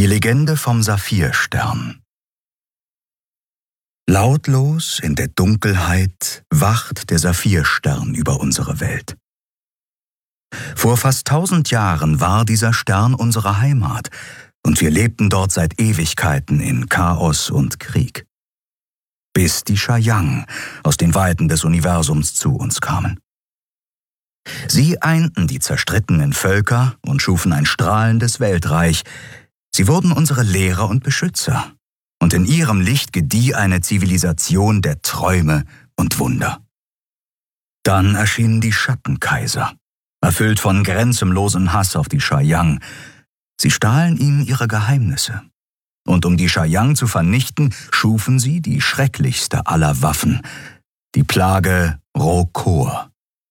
Die Legende vom Saphirstern. Lautlos in der Dunkelheit wacht der Saphirstern über unsere Welt. Vor fast 1000 Jahren war dieser Stern unsere Heimat, und wir lebten dort seit Ewigkeiten in Chaos und Krieg. Bis die Shayang aus den Weiten des Universums zu uns kamen. Sie einten die zerstrittenen Völker und schufen ein strahlendes Weltreich. Sie wurden unsere Lehrer und Beschützer, und in ihrem Licht gedieh eine Zivilisation der Träume und Wunder. Dann erschienen die Schattenkaiser, erfüllt von grenzenlosem Hass auf die Shayang. Sie stahlen ihnen ihre Geheimnisse. Und um die Shayang zu vernichten, schufen sie die schrecklichste aller Waffen, die Plage Rokor.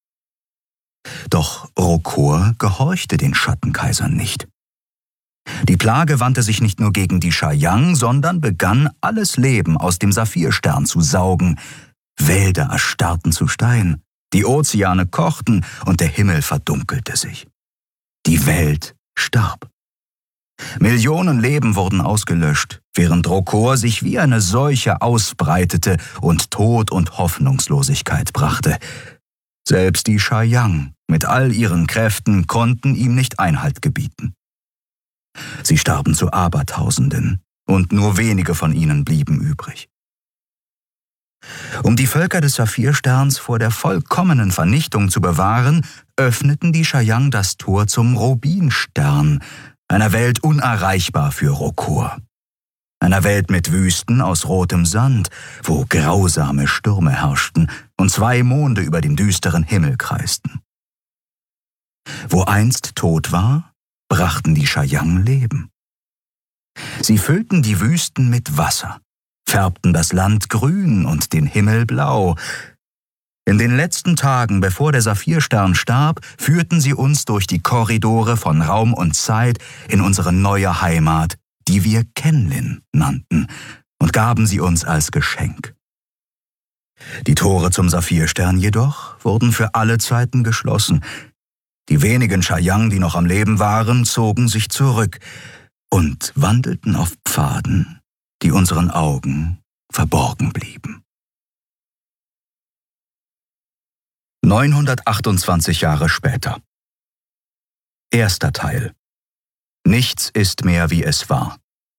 Doch Rokor gehorchte den Schattenkaisern nicht. Die Plage wandte sich nicht nur gegen die Shayang, sondern begann, alles Leben aus dem Saphirstern zu saugen. Wälder erstarrten zu Stein, die Ozeane kochten und der Himmel verdunkelte sich. Die Welt starb. Millionen Leben wurden ausgelöscht, während Rokor sich wie eine Seuche ausbreitete und Tod und Hoffnungslosigkeit brachte. Selbst die Shayang mit all ihren Kräften konnten ihm nicht Einhalt gebieten. Sie starben zu Abertausenden, und nur wenige von ihnen blieben übrig. Um die Völker des Saphirsterns vor der vollkommenen Vernichtung zu bewahren, öffneten die Shayang das Tor zum Rubinstern, einer Welt unerreichbar für Rokor. Einer Welt mit Wüsten aus rotem Sand, wo grausame Stürme herrschten und 2 Monde über dem düsteren Himmel kreisten. Wo einst Tod war, brachten die Shayang Leben. Sie füllten die Wüsten mit Wasser, färbten das Land grün und den Himmel blau. In den letzten Tagen, bevor der Saphirstern starb, führten sie uns durch die Korridore von Raum und Zeit in unsere neue Heimat, die wir Kenlin nannten, und gaben sie uns als Geschenk. Die Tore zum Saphirstern jedoch wurden für alle Zeiten geschlossen. Die wenigen Shayang, die noch am Leben waren, zogen sich zurück und wandelten auf Pfaden, die unseren Augen verborgen blieben. 928 Jahre später. Erster Teil. Nichts ist mehr, wie es war.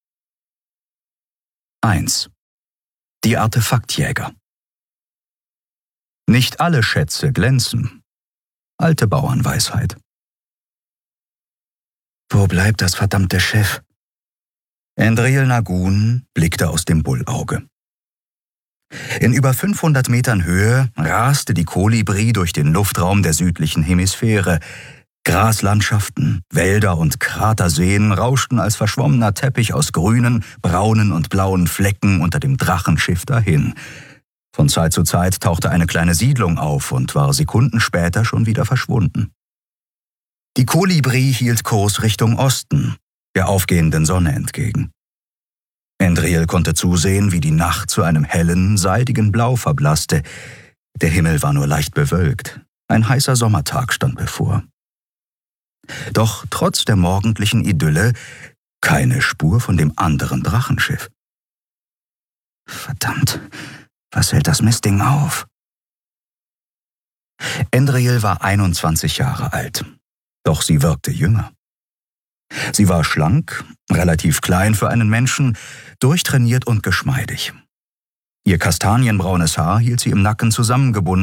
1. Die Artefaktjäger. Nicht alle Schätze glänzen. Alte Bauernweisheit. Wo bleibt das verdammte Schiff? Endril Nagun blickte aus dem Bullauge. In über 500 Metern Höhe raste die Kolibri durch den Luftraum der südlichen Hemisphäre. Graslandschaften, Wälder und Kraterseen rauschten als verschwommener Teppich aus grünen, braunen und blauen Flecken unter dem Drachenschiff dahin. Von Zeit zu Zeit tauchte eine kleine Siedlung auf und war Sekunden später schon wieder verschwunden. Die Kolibri hielt Kurs Richtung Osten, der aufgehenden Sonne entgegen. Endril konnte zusehen, wie die Nacht zu einem hellen, seidigen Blau verblasste. Der Himmel war nur leicht bewölkt. Ein heißer Sommertag stand bevor. Doch trotz der morgendlichen Idylle keine Spur von dem anderen Drachenschiff. Verdammt, was hält das Mistding auf? Endril war 21 Jahre alt, doch sie wirkte jünger. Sie war schlank, relativ klein für einen Menschen, durchtrainiert und geschmeidig. Ihr kastanienbraunes Haar hielt sie im Nacken zusammengebunden